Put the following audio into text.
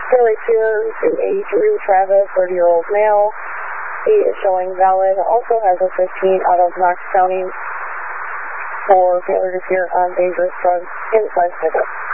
Fairly 2 to 83 Travis, 30-year-old male. He is showing valid. Also has a 15 out of Knox County for failure to appear on dangerous drugs inside pickup.